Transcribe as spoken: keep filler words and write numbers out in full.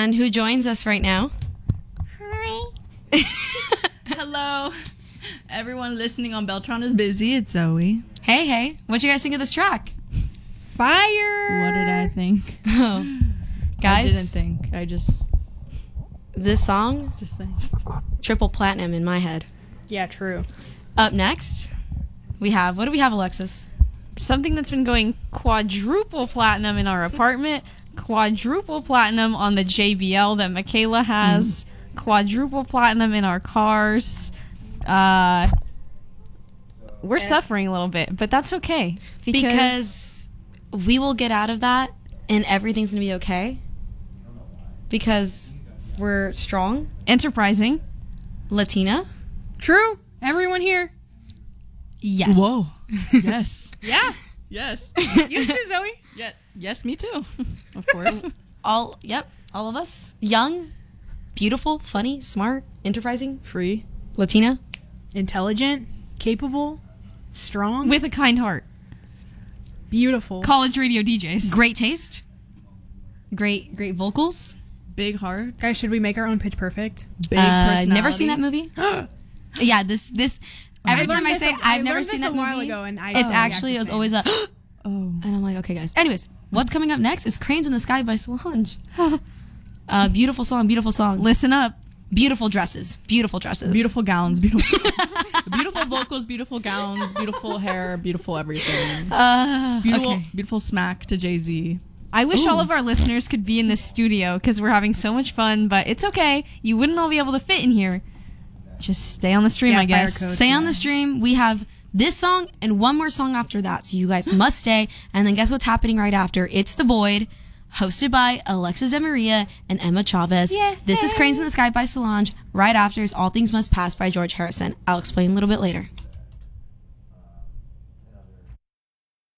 And who joins us right now? Hi. Hello. Everyone listening on Beltron is busy. It's Zoe. Hey, hey. What'd you guys think of this track? Fire. What did I think? Oh. Guys, I didn't think. I just... This song, Just saying. triple platinum in my head. Yeah, true. Up next, we have, what do we have, Alexis? Something that's been going quadruple platinum in our apartment, quadruple platinum on the J B L that Michaela has, mm. quadruple platinum in our cars. Uh, we're and suffering a little bit, but that's okay. Because, because we will get out of that and everything's going to be okay. Because we're strong. Enterprising. Latina. True. Everyone here. Yes. Whoa. Yes. Yeah. Yes. You too, Zoe. Yeah. Yes, me too. Of course. All, yep, all of us. Young, beautiful, funny, smart, enterprising. Free. Latina. Intelligent, capable, strong. With a kind heart. Beautiful. College radio D Js. Great taste. Great, great vocals. Big heart. Guys, should we make our own Pitch Perfect? Big uh, personality. Never seen that movie. Yeah, this, this, every I time I this say a, I've I never learned seen this that a while movie, ago and I it's don't actually, react it's the always a, Oh. and I'm like, okay, guys. Anyways, what's coming up next is Cranes in the Sky by Solange. uh, beautiful song, beautiful song. Listen up. Beautiful dresses, beautiful dresses. Beautiful gowns, beautiful beautiful vocals, beautiful gowns, beautiful hair, beautiful everything. Uh, Beautiful, okay. beautiful smack to Jay-Z. I wish Ooh. all of our listeners could be in this studio because we're having so much fun, but it's okay. You wouldn't all be able to fit in here. Just stay on the stream, Yeah, I guess. fire code. Stay on the stream. We have this song and one more song after that, so you guys must stay. And then guess what's happening right after? It's The Void, hosted by Alexis and Maria and Emma Chavez. Yeah. This is Cranes in the Sky by Solange. Right after is All Things Must Pass by George Harrison. I'll explain a little bit later.